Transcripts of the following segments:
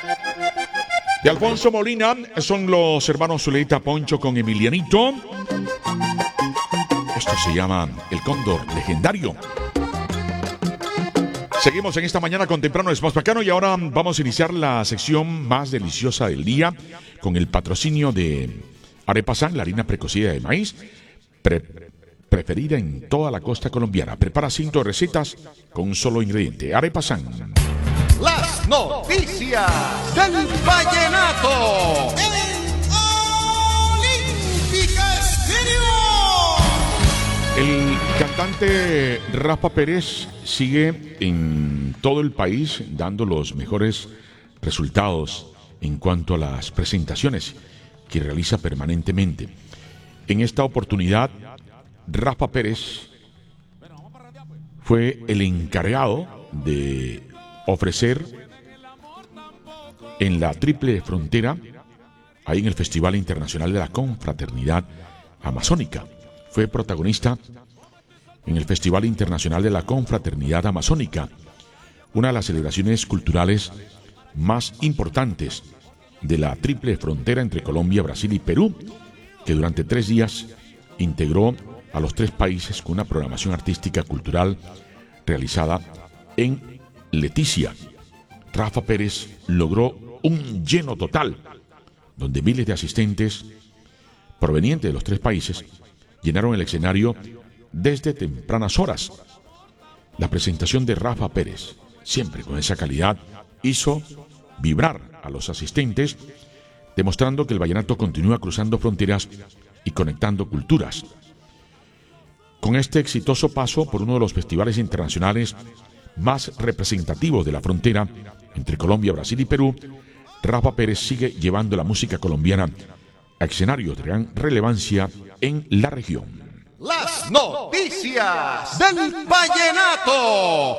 De Alfonso Molina son los hermanos Zuleika Poncho con Emilianito. Esto se llama El Cóndor Legendario. Seguimos en esta mañana con Temprano es más bacano y ahora vamos a iniciar la sección más deliciosa del día con el patrocinio de Arepa San, la harina precocida de maíz preferida en toda la costa colombiana. Prepara 5 recetas con un solo ingrediente. Arepa San. Las noticias del vallenato. Olímpica Estéreo. El cantante Rafa Pérez sigue en todo el país dando los mejores resultados en cuanto a las presentaciones que realiza permanentemente. En esta oportunidad, Rafa Pérez fue el encargado de ofrecer en la Triple Frontera, ahí en el Festival Internacional de la Confraternidad Amazónica. Fue protagonista en el Festival Internacional de la Confraternidad Amazónica, una de las celebraciones culturales más importantes de la Triple Frontera entre Colombia, Brasil y Perú, que durante 3 días integró a los 3 países con una programación artística cultural realizada en Leticia. Rafa Pérez logró un lleno total, donde miles de asistentes provenientes de los 3 países llenaron el escenario desde tempranas horas. La presentación de Rafa Pérez, siempre con esa calidad, hizo vibrar a los asistentes, demostrando que el vallenato continúa cruzando fronteras y conectando culturas. Con este exitoso paso por uno de los festivales internacionales más representativos de la frontera entre Colombia, Brasil y Perú, Rafa Pérez sigue llevando la música colombiana a escenarios de gran relevancia en la región. Las noticias del vallenato.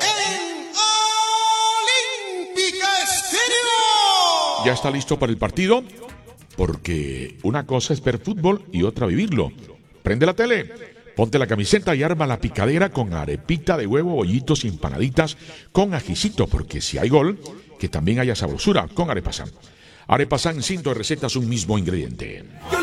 Olímpica Estéreo. ¿Ya está listo para el partido? Porque una cosa es ver fútbol y otra vivirlo. Prende la tele, ponte la camiseta y arma la picadera con arepita de huevo, bollitos y empanaditas con ajicito, porque si hay gol, que también haya sabrosura con Arepa San. Arepa San, 5 recetas, un mismo ingrediente.